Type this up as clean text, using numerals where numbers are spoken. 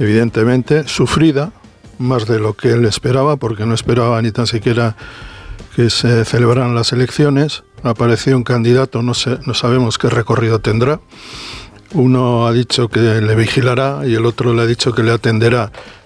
evidentemente, sufrida, más de lo que él esperaba, porque no esperaba ni tan siquiera que se celebraran las elecciones. Ha aparecido un candidato, no sabemos qué recorrido tendrá. Uno ha dicho que le vigilará y el otro le ha dicho que le atenderá